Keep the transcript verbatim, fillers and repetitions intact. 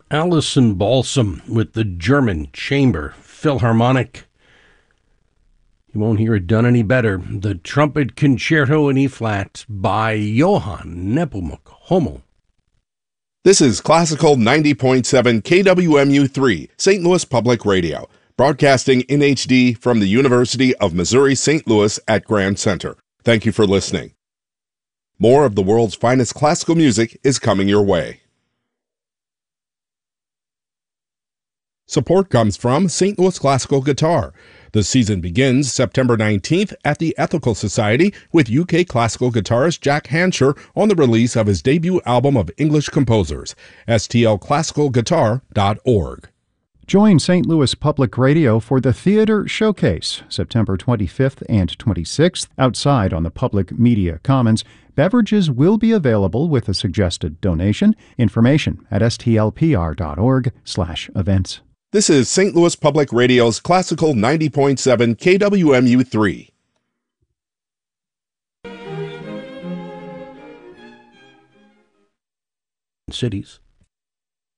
Alison Balsam with the German Chamber Philharmonic. You won't hear it done any better. The Trumpet Concerto in E-flat by Johann Nepomuk Hummel. This is Classical ninety point seven K W M U three, Saint Louis Public Radio, broadcasting in H D from the University of Missouri Saint Louis at Grand Center. Thank you for listening. More of the world's finest classical music is coming your way. Support comes from Saint Louis Classical Guitar. The season begins September nineteenth at the Ethical Society with U K classical guitarist Jack Hansher on the release of his debut album of English composers, S T L classical guitar dot org. Join Saint Louis Public Radio for the Theater Showcase, September twenty-fifth and twenty-sixth, outside on the Public Media Commons. Beverages will be available with a suggested donation. Information at S T L P R dot org slash events. This is Saint Louis Public Radio's Classical ninety point seven K W M U three. Cities.